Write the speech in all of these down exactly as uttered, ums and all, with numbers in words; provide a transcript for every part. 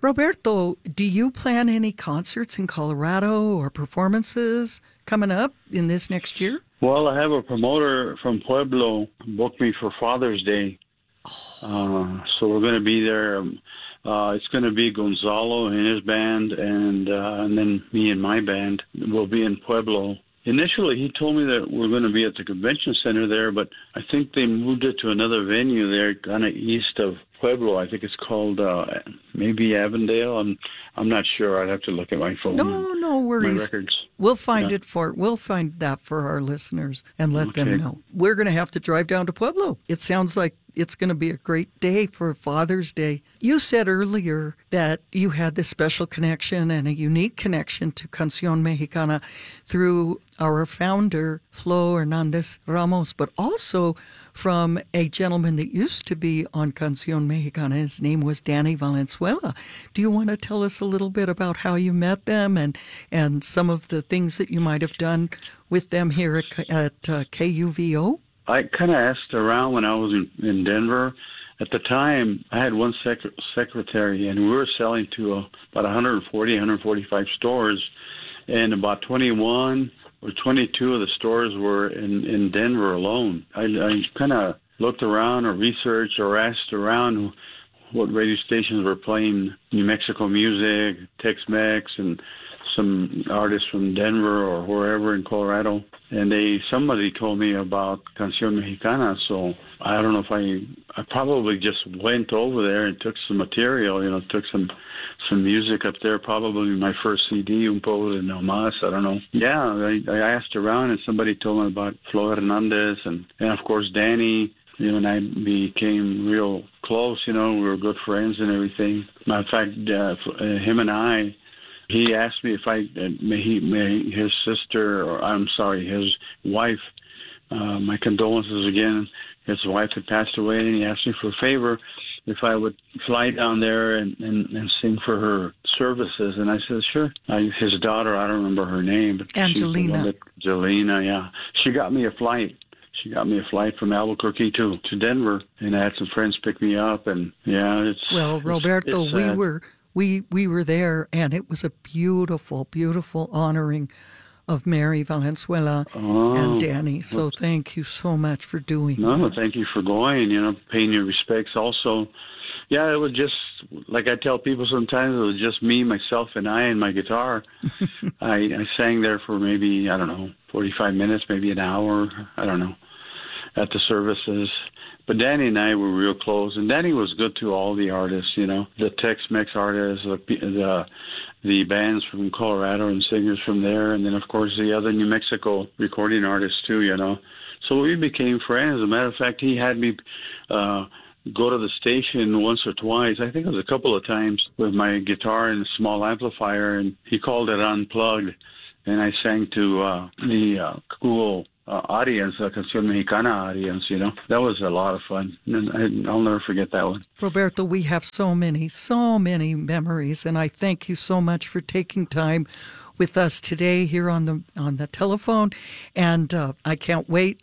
Roberto, do you plan any concerts in Colorado or performances coming up in this next year? Well, I have a promoter from Pueblo booked me for Father's Day. Oh. Uh, so we're going to be there. Uh, it's going to be Gonzalo and his band, and uh, and then me and my band will be in Pueblo. Initially, he told me that we're going to be at the convention center there, but I think they moved it to another venue there, kind of east of Pueblo. I think it's called uh, maybe Avondale. I'm I'm not sure. I'd have to look at my phone. No, no worries. My records. We'll find yeah. it for we'll find that for our listeners and let okay. them know. We're going to have to drive down to Pueblo. It sounds like it's going to be a great day for Father's Day. You said earlier that you had this special connection and a unique connection to Canción Mexicana through our founder, Flo Hernandez Ramos, but also from a gentleman that used to be on Canción Mexicana. His name was Danny Valenzuela. Do you want to tell us a little bit about how you met them and, and some of the things that you might have done with them here at, at uh, K U V O? I kind of asked around when I was in, in Denver. At the time, I had one sec- secretary, and we were selling to uh, about one forty, one forty-five stores, and about twenty-one or twenty-two of the stores were in, in Denver alone. I, I kind of looked around or researched or asked around what radio stations were playing New Mexico music, Tex-Mex, and some artists from Denver or wherever in Colorado, and they somebody told me about Canción Mexicana. So I don't know if I I probably just went over there and took some material, you know, took some some music up there. Probably my first C D, Un Poco de No Más. I don't know. Yeah, I, I asked around, and somebody told me about Flo Hernandez, and and of course Danny. You know, and I became real close. You know, we were good friends and everything. Matter of fact, uh, him and I. He asked me if I uh, may he may his sister or I'm sorry his wife. Uh, my condolences again. His wife had passed away, and he asked me for a favor if I would fly down there and, and, and sing for her services. And I said, sure. I, his daughter, I don't remember her name, but Angelina. That, Angelina, yeah. She got me a flight. She got me a flight from Albuquerque to to Denver, and I had some friends pick me up. And yeah, it's well, Roberto, it's, it's we were. We we were there, and it was a beautiful, beautiful honoring of Mary Valenzuela oh, and Danny. So thank you so much for doing no, that. No, thank you for going, you know, paying your respects also. Yeah, it was just, like I tell people sometimes, it was just me, myself, and I and my guitar. I, I sang there for maybe, I don't know, forty-five minutes, maybe an hour, I don't know, at the services. But Danny and I were real close, and Danny was good to all the artists, you know, the Tex-Mex artists, the the, the bands from Colorado and singers from there, and then, of course, the other New Mexico recording artists, too, you know. So we became friends. As a matter of fact, he had me uh, go to the station once or twice. I think it was a couple of times with my guitar and a small amplifier, and he called it Unplugged, and I sang to uh, the uh, cool Uh, audience, the Canción Mexicana audience, you know. That was a lot of fun. And I, I'll never forget that one. Roberto, we have so many, so many memories, and I thank you so much for taking time with us today here on the on the telephone. And uh, I can't wait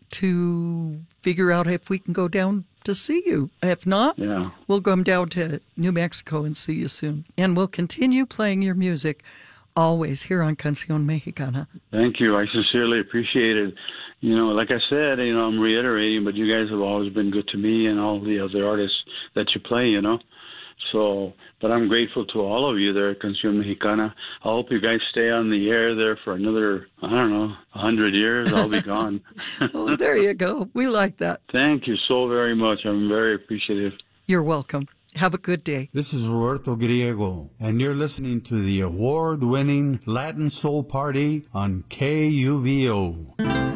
to figure out if we can go down to see you. If not, yeah. we'll come down to New Mexico and see you soon. And we'll continue playing your music always here on Canción Mexicana. Thank you. I sincerely appreciate it. You know, like I said, you know, I'm reiterating, but you guys have always been good to me and all the other artists that you play, you know. So, but I'm grateful to all of you there at Canción Mexicana. I hope you guys stay on the air there for another, I don't know, a hundred years. I'll be gone. Oh, there you go. We like that. Thank you so very much. I'm very appreciative. You're welcome. Have a good day. This is Roberto Griego, and you're listening to the award-winning Latin Soul Party on K U V O.